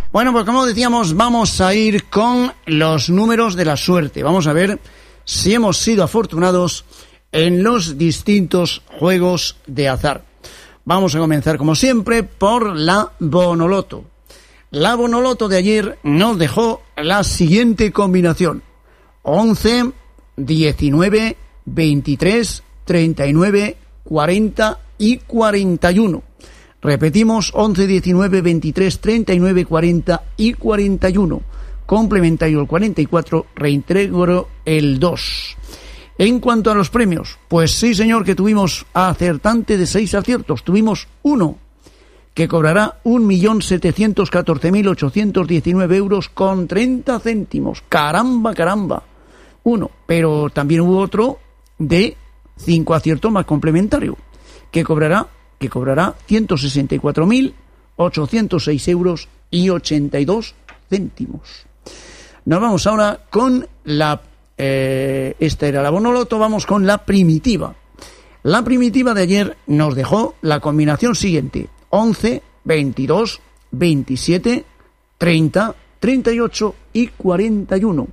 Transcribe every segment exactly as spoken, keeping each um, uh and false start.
Bueno, pues como decíamos, vamos a ir con los números de la suerte. Vamos a ver si hemos sido afortunados en los distintos juegos de azar. Vamos a comenzar, como siempre, por la Bonoloto. La Bonoloto de ayer nos dejó la siguiente combinación: once, diecinueve, veintitrés, treinta y nueve, cuarenta y cuarenta y uno. Repetimos: once, diecinueve, veintitrés, treinta y nueve, cuarenta y cuarenta y uno. Complementario el cuarenta y cuatro, reintegro el dos. En cuanto a los premios, pues sí, señor, que tuvimos acertante de seis aciertos. Tuvimos uno que cobrará un millón setecientos catorce mil ochocientos diecinueve euros con treinta céntimos. Caramba, caramba. Uno. Pero también hubo otro de cinco aciertos más complementario, que cobrará, que cobrará ciento sesenta y cuatro mil ochocientos seis euros y ochenta y dos céntimos. Nos vamos ahora con la... Eh, esta era la Bonoloto, vamos con la primitiva. La primitiva de ayer nos dejó la combinación siguiente: once, veintidós, veintisiete, treinta, treinta y ocho y cuarenta y uno.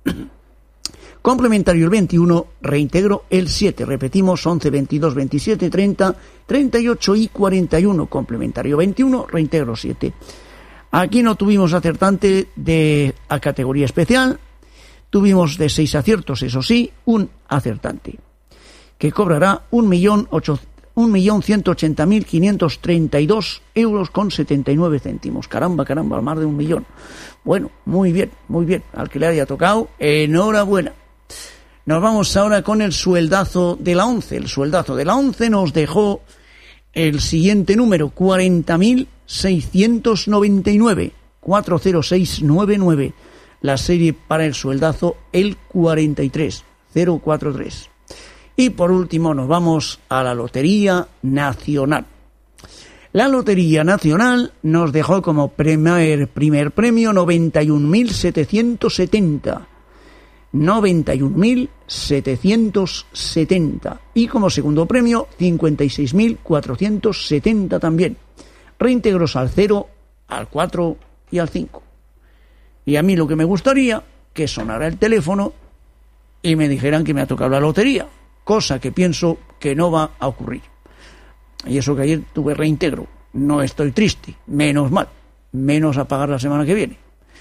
Complementario el veintiuno, reintegro el siete. Repetimos: once, veintidós, veintisiete, treinta, treinta y ocho y cuarenta y uno. Complementario veintiuno, reintegro siete. Aquí no tuvimos acertante de a categoría especial. Tuvimos de seis aciertos, eso sí, un acertante, que cobrará un millón ciento ochenta mil quinientos treinta y dos euros con setenta y nueve céntimos. Caramba, caramba, más de un millón. Bueno, muy bien, muy bien. Al que le haya tocado, enhorabuena. Nos vamos ahora con el sueldazo de la once. El sueldazo de la once nos dejó el siguiente número: cuarenta mil seiscientos noventa y nueve, cuatro cero seis nueve nueve. La serie para el sueldazo, el cuarenta y tres cero cuarenta y tres. Y por último nos vamos a la Lotería Nacional. La Lotería Nacional nos dejó como primer, primer premio noventa y un mil setecientos setenta. noventa y un mil setecientos setenta. Y como segundo premio cincuenta y seis mil cuatrocientos setenta también. Reintegros al cero, al cuatro y al cinco. Y a mí lo que me gustaría, que sonara el teléfono y me dijeran que me ha tocado la lotería, cosa que pienso que no va a ocurrir. Y eso que ayer tuve reintegro. No estoy triste, menos mal, menos a pagar la semana que viene.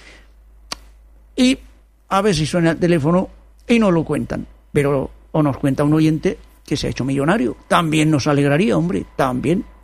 Y a ver si suena el teléfono y nos lo cuentan. Pero o nos cuenta un oyente que se ha hecho millonario. También nos alegraría, hombre, también.